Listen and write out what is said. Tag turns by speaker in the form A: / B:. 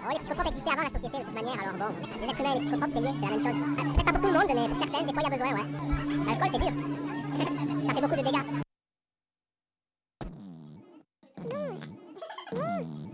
A: Oh, les psychotropes existaient avant la société de toute manière, alors bon, les êtres humains et les psychotropes c'est lié, c'est la même chose. Peut-être pas pour tout le monde, mais pour certaines, des fois il y a besoin, ouais. L'alcool c'est dur. Ça fait beaucoup de dégâts.